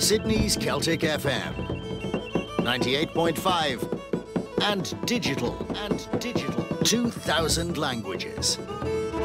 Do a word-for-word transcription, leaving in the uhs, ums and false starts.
Sydney's Celtic F M, ninety-eight point five, and digital, and digital, two thousand languages.